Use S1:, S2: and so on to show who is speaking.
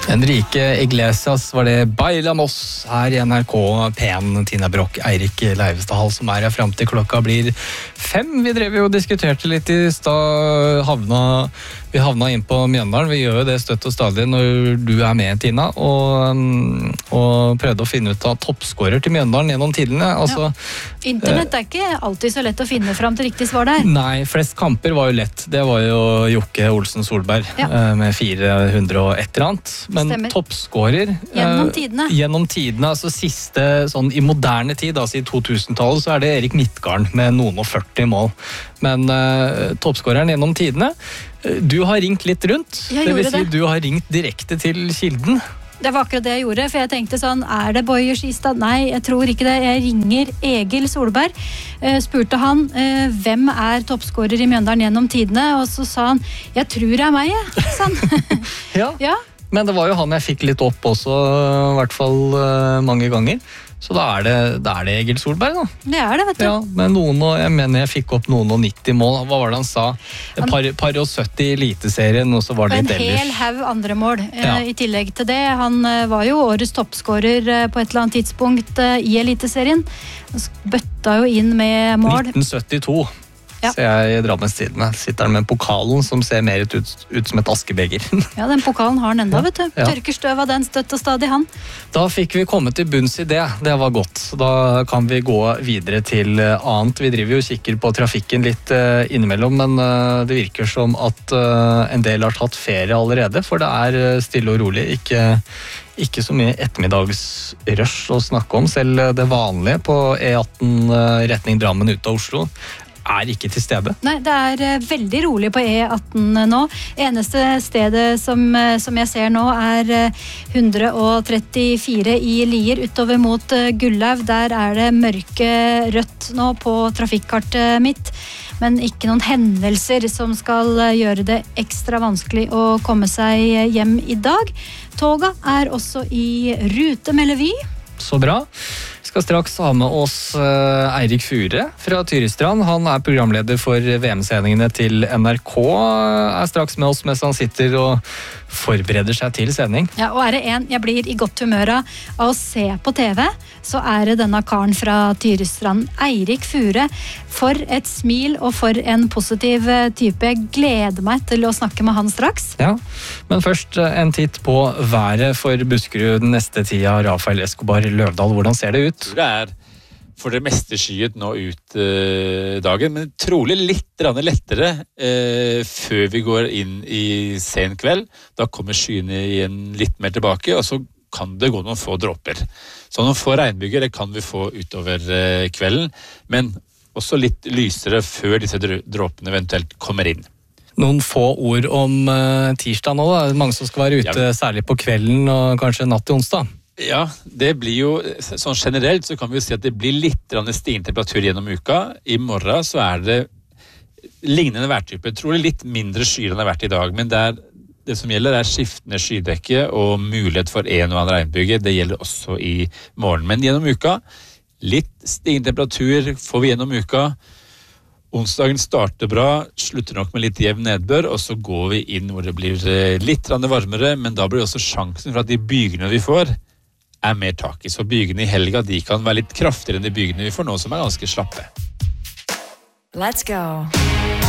S1: Enrique Iglesias var det. Bailamos her i NRK P1. Tina Brock, Eirik Leivestad som her frem til klokka blir 5. Vi drev jo og diskuterte litt i stad, vi havna inn på Mjøndalen. Vi gjør jo det støtt og stadig når du med, Tina, og prøvde å finne ut av toppskårer til Mjøndalen gjennom tidene. Altså,
S2: Internett ikke alltid så lett å finne frem til riktig svar der.
S1: Nei, flest kamper var jo lett. Det var jo Jokke Olsen Solberg med 400 og et eller annet. Men toppskårer gjennom tidene, altså siste sånn i moderne tid, altså i 2000-tallet, så det Erik Midtgarden med noen og 40 mål. Men toppskåreren gjennom tidene, du har ringt litt rundt. Det vil si, du har ringt direkte til kilden.
S2: Det var akkurat det jeg gjorde, for jeg tenkte sånn, det Boje Skistad? Nei, jeg tror ikke det. Jeg ringer Egil Solberg, spurte han, hvem toppskårer i Mjøndalen gjennom tidene? Og så sa han, jeg tror det meg, sa han.
S1: Ja. Men det var jo han jeg fikk litt opp også, i hvert fall mange ganger. Så da det Egil Solberg, da.
S2: Det det, vet du.
S1: Ja, men jeg mener jeg fikk opp noen og 90 mål. Hva var det han sa? Par og 70 i eliteserien, og så var det litt ellers.
S2: En hel haug andre mål. I tillegg til det, han var jo årets toppskårer på et eller annet tidspunkt i eliteserien. Han bøtta jo inn med mål.
S1: 1972. Ser jeg i Drammens Tidende. Sitter han med pokalen som ser mer ut som et askebeger.
S2: Ja, den pokalen har han enda, vet du. Tørker støv av den støtt og stadig han.
S1: Da fikk vi komme til bunns i det. Det var godt. Så da kan vi gå videre til annet. Vi driver jo og kikker på trafikken litt innimellom, men det virker som at en del har tatt ferie allerede, for det stille og rolig. Ikke så mye ettermiddagsrush å snakke om, selv det vanlige på E18 retning Drammen ut av Oslo ikke til stede. Nei, det
S2: veldig rolig på E18 nå. Eneste stedet som jeg ser nå 134 i Lier utover mot Gullaug. Der det mørke rødt nå på trafikkartet mitt. Men ikke noen hendelser som skal gjøre det ekstra vanskelig å komme seg hjem i dag. Toga også i rute, melder vi.
S1: Så bra. Vi skal straks ha med oss Eirik Fure fra Tyristrand. Han programleder for VM-sendingene til NRK. Straks med oss mens han sitter og forbereder seg til sending. Ja, og det en jeg blir i godt humør av å se på TV, så det denne karen fra Tyristrand, Eirik Fure. For et smil og for en positiv type. Jeg gleder meg til å snakke med han straks. Ja, men først en titt på været for Buskerud den neste tida. Rafael Escobar Løvdahl, hvordan ser det ut?
S3: Det for det meste skyet nå ut dagen, men trolig litt lettere før vi går inn i sen kveld. Da kommer skyene igjen litt mer tilbake, og så kan det gå noen få dråper. Så noen få regnbyger, det kan vi få utover kvelden, men også litt lysere før disse dråpene eventuelt kommer inn.
S1: Noen få ord om tirsdag nå, da. Mange som skal være ute, særlig på kvelden og kanskje natt til onsdag.
S3: Ja, det blir jo, sånn generelt så kan vi jo si at det blir litt stigende temperatur gjennom uka. I morgen så det lignende værtyper, trolig litt mindre skyer enn det har vært i dag, men det som gjelder skiftende skydekke og mulighet for en og annen regnbyge. Det gjelder også i morgen, men gjennom uka, litt stigende temperatur får vi gjennom uka. Onsdagen starter bra, slutter nok med litt jevn nedbør, og så går vi inn hvor det blir litt varmere, men da blir også sjansen for at de bygene vi får mer tak i. Så bygene i helga, de kan være litt kraftigere enn de bygene vi får nå, som ganske slappe.
S4: Let's go.